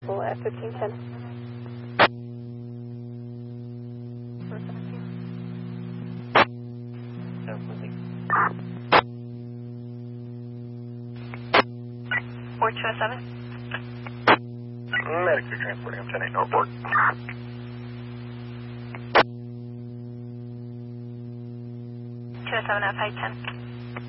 At 1510. Four 207. Medic transporting him 10-8 Northport. 207 at 510.